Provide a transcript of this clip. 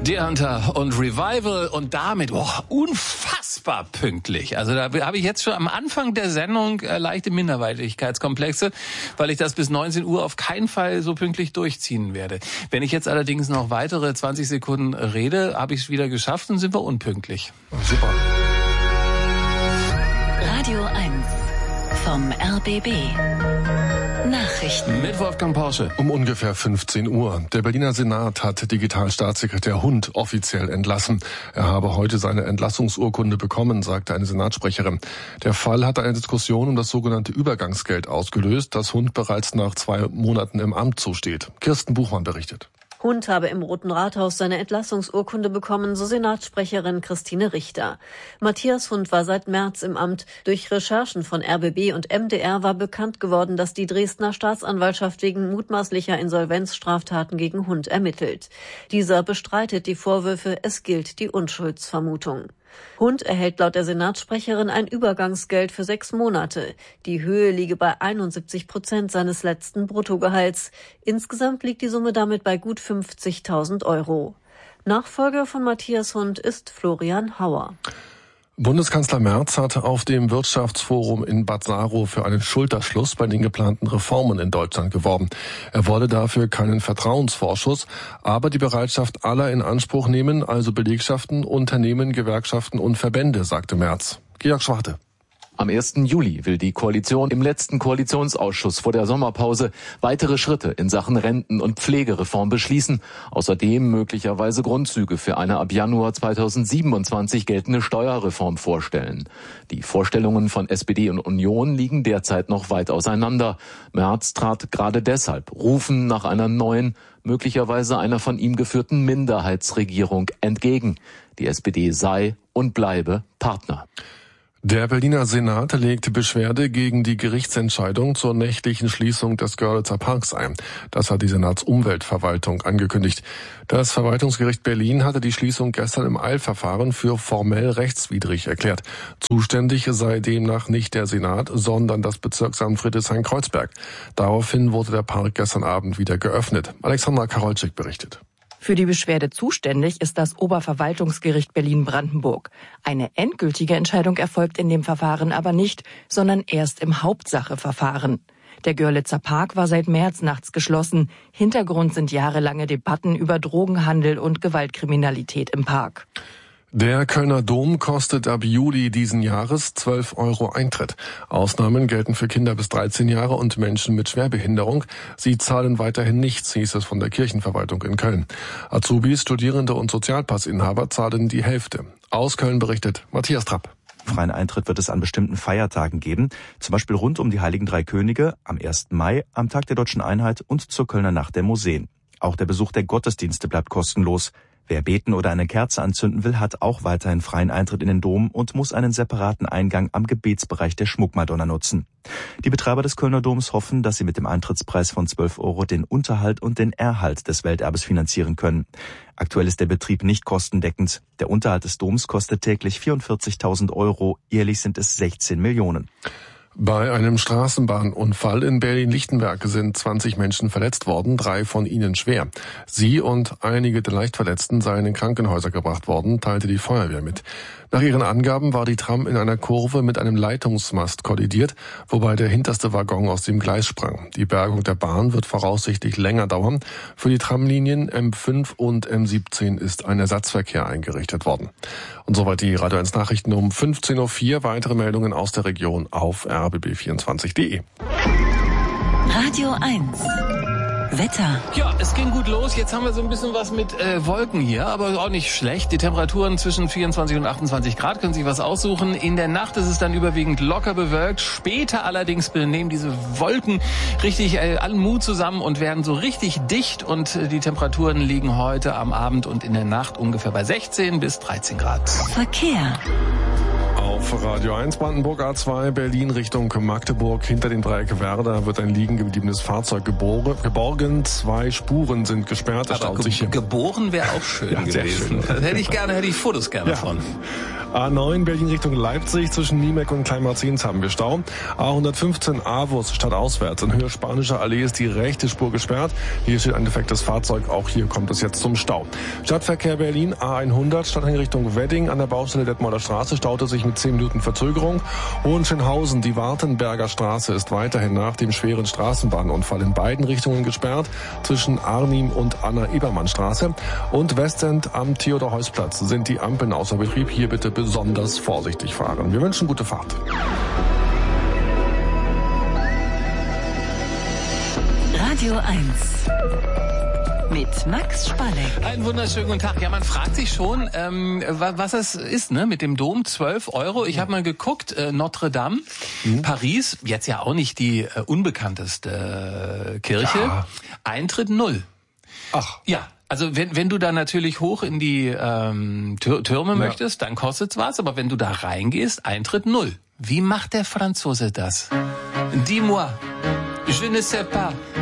Deer Hunter und Revival und damit unfassbar pünktlich. Also da habe ich jetzt schon am Anfang der Sendung leichte Minderwertigkeitskomplexe, weil ich das bis 19 Uhr auf keinen Fall so pünktlich durchziehen werde. Wenn ich jetzt allerdings noch weitere 20 Sekunden rede, habe ich es wieder geschafft und sind wir unpünktlich. Super. Radio 1 vom RBB. Nachrichten. Mit Wolfgang Porsche. Um ungefähr 15 Uhr. Der Berliner Senat hat Digitalstaatssekretär Hund offiziell entlassen. Er habe heute seine Entlassungsurkunde bekommen, sagte eine Senatssprecherin. Der Fall hat eine Diskussion um das sogenannte Übergangsgeld ausgelöst, das Hund bereits nach 2 Monaten im Amt zusteht. Kirsten Buchmann berichtet. Hund habe im Roten Rathaus seine Entlassungsurkunde bekommen, so Senatssprecherin Christine Richter. Matthias Hund war seit März im Amt. Durch Recherchen von RBB und MDR war bekannt geworden, dass die Dresdner Staatsanwaltschaft wegen mutmaßlicher Insolvenzstraftaten gegen Hund ermittelt. Dieser bestreitet die Vorwürfe, es gilt die Unschuldsvermutung. Hund erhält laut der Senatssprecherin ein Übergangsgeld für 6 Monate. Die Höhe liege bei 71% seines letzten Bruttogehalts. Insgesamt liegt die Summe damit bei gut 50.000 Euro. Nachfolger von Matthias Hund ist Florian Hauer. Bundeskanzler Merz hat auf dem Wirtschaftsforum in Bad Saro für einen Schulterschluss bei den geplanten Reformen in Deutschland geworben. Er wolle dafür keinen Vertrauensvorschuss, aber die Bereitschaft aller in Anspruch nehmen, also Belegschaften, Unternehmen, Gewerkschaften und Verbände, sagte Merz. Georg Schwarte. Am 1. Juli will die Koalition im letzten Koalitionsausschuss vor der Sommerpause weitere Schritte in Sachen Renten- und Pflegereform beschließen. Außerdem möglicherweise Grundzüge für eine ab Januar 2027 geltende Steuerreform vorstellen. Die Vorstellungen von SPD und Union liegen derzeit noch weit auseinander. Merz trat gerade deshalb Rufen nach einer neuen, möglicherweise einer von ihm geführten Minderheitsregierung entgegen. Die SPD sei und bleibe Partner. Der Berliner Senat legte Beschwerde gegen die Gerichtsentscheidung zur nächtlichen Schließung des Görlitzer Parks ein. Das hat die Senatsumweltverwaltung angekündigt. Das Verwaltungsgericht Berlin hatte die Schließung gestern im Eilverfahren für formell rechtswidrig erklärt. Zuständig sei demnach nicht der Senat, sondern das Bezirksamt Friedrichshain-Kreuzberg. Daraufhin wurde der Park gestern Abend wieder geöffnet. Alexandra Karolczyk berichtet. Für die Beschwerde zuständig ist das Oberverwaltungsgericht Berlin-Brandenburg. Eine endgültige Entscheidung erfolgt in dem Verfahren aber nicht, sondern erst im Hauptsacheverfahren. Der Görlitzer Park war seit März nachts geschlossen. Hintergrund sind jahrelange Debatten über Drogenhandel und Gewaltkriminalität im Park. Der Kölner Dom kostet ab Juli diesen Jahres 12 € Eintritt. Ausnahmen gelten für Kinder bis 13 Jahre und Menschen mit Schwerbehinderung. Sie zahlen weiterhin nichts, hieß es von der Kirchenverwaltung in Köln. Azubis, Studierende und Sozialpassinhaber zahlen die Hälfte. Aus Köln berichtet Matthias Trapp. Freien Eintritt wird es an bestimmten Feiertagen geben, zum Beispiel rund um die Heiligen Drei Könige, am 1. Mai, am Tag der Deutschen Einheit und zur Kölner Nacht der Museen. Auch der Besuch der Gottesdienste bleibt kostenlos. Wer beten oder eine Kerze anzünden will, hat auch weiterhin freien Eintritt in den Dom und muss einen separaten Eingang am Gebetsbereich der Schmuckmadonna nutzen. Die Betreiber des Kölner Doms hoffen, dass sie mit dem Eintrittspreis von 12 € den Unterhalt und den Erhalt des Welterbes finanzieren können. Aktuell ist der Betrieb nicht kostendeckend. Der Unterhalt des Doms kostet täglich 44.000 €, jährlich sind es 16 Millionen. Bei einem Straßenbahnunfall in Berlin-Lichtenberg sind 20 Menschen verletzt worden, 3 von ihnen schwer. Sie und einige der Leichtverletzten seien in Krankenhäuser gebracht worden, teilte die Feuerwehr mit. Nach ihren Angaben war die Tram in einer Kurve mit einem Leitungsmast kollidiert, wobei der hinterste Waggon aus dem Gleis sprang. Die Bergung der Bahn wird voraussichtlich länger dauern. Für die Tramlinien M5 und M17 ist ein Ersatzverkehr eingerichtet worden. Und soweit die Radio 1 Nachrichten um 15:04 Uhr. Weitere Meldungen aus der Region auf rbb24.de. Radio 1 Wetter. Ja, es ging gut los. Jetzt haben wir so ein bisschen was mit Wolken hier, aber auch nicht schlecht. Die Temperaturen zwischen 24 und 28 Grad, können sich was aussuchen. In der Nacht ist es dann überwiegend locker bewölkt. Später allerdings nehmen diese Wolken richtig allen Mut zusammen und werden so richtig dicht. Und die Temperaturen liegen heute am Abend und in der Nacht ungefähr bei 16 bis 13 Grad. Verkehr. auf Radio 1 Brandenburg A2 Berlin Richtung Magdeburg. Hinter dem Dreieck Werder wird ein liegen gebliebenes Fahrzeug geborgen. 2 Spuren sind gesperrt. Aber geboren wäre auch schön gewesen. Das hätte ich Fotos gerne davon. A9 Berlin Richtung Leipzig. Zwischen Niemek und Kleinmarzins haben wir Stau. A115 Avus stadtauswärts. In Höhe Spanischer Allee ist die rechte Spur gesperrt. Hier steht ein defektes Fahrzeug. Auch hier kommt es jetzt zum Stau. Stadtverkehr Berlin A100 Stadteinrichtung Wedding an der Baustelle Detmolder Straße staute sich mit 10 Minuten Verzögerung. Hohenschönhausen, die Wartenberger Straße ist weiterhin nach dem schweren Straßenbahnunfall in beiden Richtungen gesperrt. Zwischen Arnim und Anna-Ebermann-Straße. Und Westend am Theodor-Heuss-Platz sind die Ampeln außer Betrieb. Hier bitte besonders vorsichtig fahren. Wir wünschen gute Fahrt. Radio 1 mit Max Spalleck. Einen wunderschönen guten Tag. Ja, man fragt sich schon, was es ist, ne? Mit dem Dom 12 €. Ich habe mal geguckt, Notre Dame, Paris, jetzt ja auch nicht die unbekannteste Kirche. Ja. Eintritt 0. Ach. Ja. Also wenn du da natürlich hoch in die Türme möchtest, dann kostet's was. Aber wenn du da reingehst, Eintritt 0. Wie macht der Franzose das? Dis-moi, je ne sais pas.